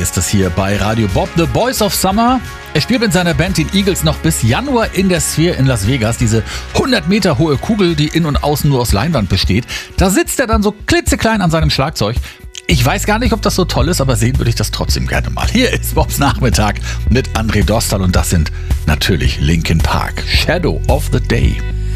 ist das hier bei Radio Bob, The Boys of Summer. Er spielt mit seiner Band, den Eagles, noch bis Januar in der Sphere in Las Vegas. Diese 100 Meter hohe Kugel, die innen und außen nur aus Leinwand besteht. Da sitzt er dann so klitzeklein an seinem Schlagzeug. Ich weiß gar nicht, ob das so toll ist, aber sehen würde ich das trotzdem gerne mal. Hier ist Bobs Nachmittag mit André Dostal und das sind natürlich Linkin Park. Shadow of the Day.